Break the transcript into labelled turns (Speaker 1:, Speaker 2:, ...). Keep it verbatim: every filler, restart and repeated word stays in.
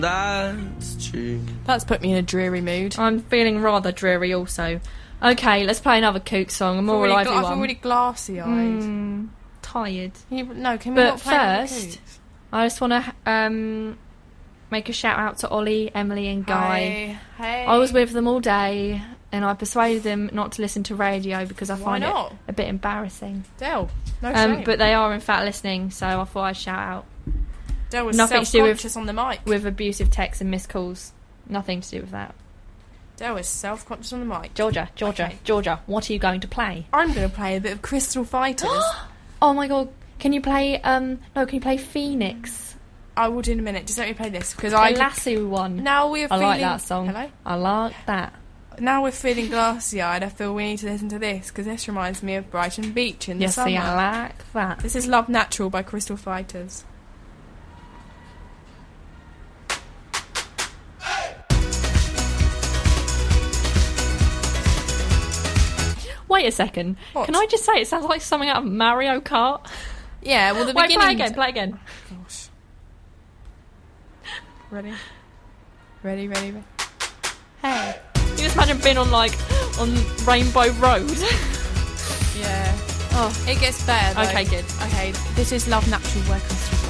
Speaker 1: That's true.
Speaker 2: That's put me in a dreary mood.
Speaker 3: I'm feeling rather dreary also. Okay, let's play another kook song, a more
Speaker 2: really
Speaker 3: lively
Speaker 2: gla-
Speaker 3: one.
Speaker 2: I feel really glassy-eyed.
Speaker 3: Mm, tired.
Speaker 2: Can you, no, can we
Speaker 3: But
Speaker 2: not play another
Speaker 3: first,
Speaker 2: Cooks?
Speaker 3: I just want to um, make a shout out to Ollie, Emily and Guy.
Speaker 2: Hi. Hey.
Speaker 3: I was with them all day and I persuaded them not to listen to radio because I
Speaker 2: Why
Speaker 3: find
Speaker 2: not?
Speaker 3: it a bit embarrassing.
Speaker 2: Del, no
Speaker 3: Um,
Speaker 2: shame.
Speaker 3: but they are in fact listening, so I thought I'd shout out.
Speaker 2: Del was
Speaker 3: nothing to do with-
Speaker 2: self-conscious on the mic.
Speaker 3: With abusive texts and missed calls. Nothing to do with that.
Speaker 2: Del was self-conscious on the mic.
Speaker 3: Georgia, Georgia,
Speaker 2: Okay.
Speaker 3: Georgia, what are you going to play?
Speaker 2: I'm going to play a bit of Crystal Fighters.
Speaker 3: Oh my god, can you play, um, no, can you play Phoenix?
Speaker 2: I will do in a minute. Just let me play this because
Speaker 3: The
Speaker 2: I
Speaker 3: Lasso one.
Speaker 2: now we're
Speaker 3: I
Speaker 2: feeling.
Speaker 3: like that song.
Speaker 2: Hello.
Speaker 3: I like that.
Speaker 2: Now we're feeling glassy-eyed. I feel we need to listen to this because this reminds me of Brighton Beach in the
Speaker 3: Yes,
Speaker 2: summer.
Speaker 3: see, I like that.
Speaker 2: This is Love Natural by Crystal Fighters.
Speaker 3: Wait a second.
Speaker 2: What?
Speaker 3: Can I just say it sounds like something out of Mario Kart?
Speaker 2: Yeah, well, the
Speaker 3: Wait,
Speaker 2: beginning.
Speaker 3: play again, play again.
Speaker 2: Gosh. Ready? Ready, ready, ready.
Speaker 3: Hey. You just imagine being on, like, on Rainbow Road.
Speaker 2: Yeah.
Speaker 3: Oh,
Speaker 2: It gets better, though.
Speaker 3: okay, good.
Speaker 2: Okay, this is Love Natural by Crystal